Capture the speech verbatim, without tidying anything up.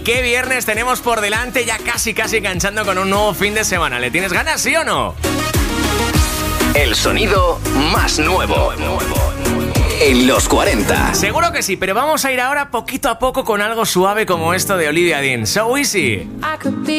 ¿Qué viernes tenemos por delante? Ya casi casi enganchando con un nuevo fin de semana. ¿Le tienes ganas, sí o no? El sonido más nuevo en los cuarenta. Seguro que sí, pero vamos a ir ahora poquito a poco con algo suave como esto de Olivia Dean. So Easy.